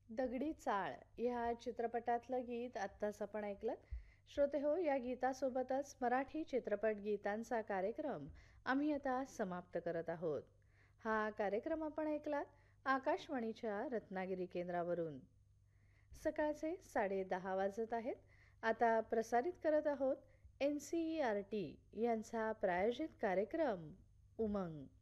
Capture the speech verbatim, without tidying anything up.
दगडी चाळ ह्या चित्रपटातलं गीत आत्ताच आपण ऐकलं. श्रोते हो, या गीतासोबतच मराठी चित्रपट गीतांचा कार्यक्रम आम्ही आता समाप्त करत आहोत. हा कार्यक्रम आपण ऐकलात आकाशवाणीच्या रत्नागिरी केंद्रावरून. सकाळचे साडे दहा वाजत आहेत. आता प्रसारित करत आहोत N C E R T यांचा प्रायोजित कार्यक्रम उमंग.